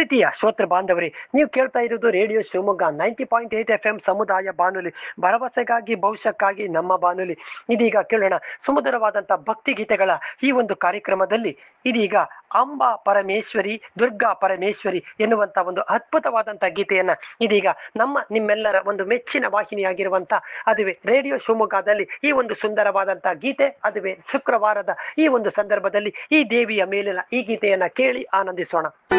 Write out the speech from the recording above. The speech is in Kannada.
ಪ್ರೀತಿಯ ಶ್ರೋತೃ ಬಾಂಧವರೇ, ನೀವು ಕೇಳ್ತಾ ಇರೋದು ರೇಡಿಯೋ ಶಿವಮೊಗ್ಗ 90.8 FM ಸಮುದಾಯ ಬಾನುಲಿ, ಭರವಸೆಗಾಗಿ ಭವಿಷ್ಯಕ್ಕಾಗಿ ನಮ್ಮ ಬಾನುಲಿ. ಇದೀಗ ಕೇಳೋಣ ಸುಮಧುರವಾದಂಥ ಭಕ್ತಿ ಗೀತೆಗಳ ಈ ಒಂದು ಕಾರ್ಯಕ್ರಮದಲ್ಲಿ. ಇದೀಗ ಅಂಬಾ ಪರಮೇಶ್ವರಿ, ದುರ್ಗಾ ಪರಮೇಶ್ವರಿ ಎನ್ನುವಂತ ಒಂದು ಅದ್ಭುತವಾದಂಥ ಗೀತೆಯನ್ನ ಇದೀಗ ನಿಮ್ಮೆಲ್ಲರ ಒಂದು ಮೆಚ್ಚಿನ ವಾಹಿನಿಯಾಗಿರುವಂತ ಅದುವೇ ರೇಡಿಯೋ ಶಿವಮೊಗ್ಗದಲ್ಲಿ ಈ ಒಂದು ಸುಂದರವಾದಂಥ ಗೀತೆ, ಅದುವೇ ಶುಕ್ರವಾರದ ಈ ಒಂದು ಸಂದರ್ಭದಲ್ಲಿ ಈ ದೇವಿಯ ಮೇಲಿನ ಈ ಗೀತೆಯನ್ನ ಕೇಳಿ ಆನಂದಿಸೋಣ.